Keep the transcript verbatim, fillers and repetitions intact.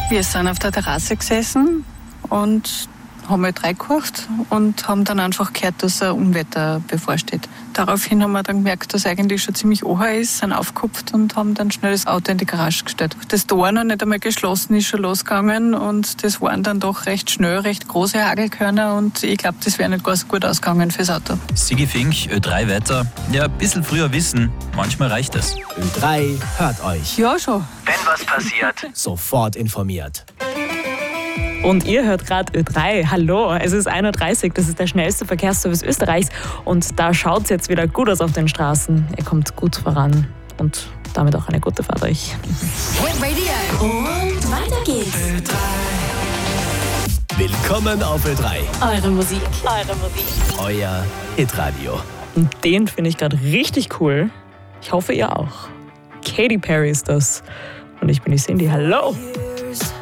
Wir sind auf der Terrasse gesessen und haben Ö drei gekocht und haben dann einfach gehört, dass ein Unwetter bevorsteht. Daraufhin haben wir dann gemerkt, dass eigentlich schon ziemlich oher ist, sind aufgekupft und haben dann schnell das Auto in die Garage gestellt. Das Tor noch nicht einmal geschlossen ist schon losgegangen und das waren dann doch recht schnell, recht große Hagelkörner und ich glaube, das wäre nicht ganz gut ausgegangen fürs Auto. Sigi Fink, Ö drei Wetter. Ja, ein bisschen früher wissen, manchmal reicht es. Ö drei hört euch. Ja, schon. Wenn was passiert, Sofort informiert. Und ihr hört gerade Ö drei. Hallo, es ist ein Uhr dreißig, das ist der schnellste Verkehrsservice Österreichs. Und da schaut es jetzt wieder gut aus auf den Straßen. Ihr kommt gut voran und damit auch eine gute Fahrt euch. Radio. Und weiter geht's. Ö drei. Willkommen auf Ö drei. Eure Musik. Eure Musik. Euer Hitradio. Und den finde ich gerade richtig cool. Ich hoffe, ihr auch. Katy Perry ist das. Und ich bin die Cindy. Hallo.